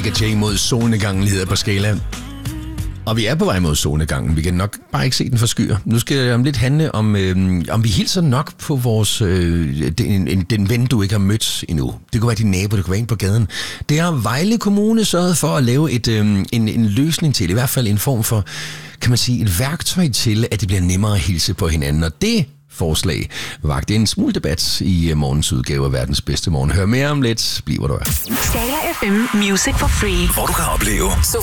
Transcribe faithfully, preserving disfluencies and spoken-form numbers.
Mega J mod solnedgangen hedder på skala. Og vi er på vej mod solnedgangen. Vi kan nok bare ikke se den forskyer. Nu skal det om lidt handle om, øh, om vi hilser nok på vores øh, den, den ven, du ikke har mødt endnu. Det kunne være din nabo, det kunne være en på gaden. Det har Vejle Kommune sørget for at lave et, øh, en, en løsning til. I hvert fald en form for, kan man sige, et værktøj til, at det bliver nemmere at hilse på hinanden. Og det forslag vagte en smule debat i morgens udgave af Verdens Bedste Morgen. Hør mere om lidt. Bliv hvor du er. Skala F M Music for Free. Hvor du kan opleve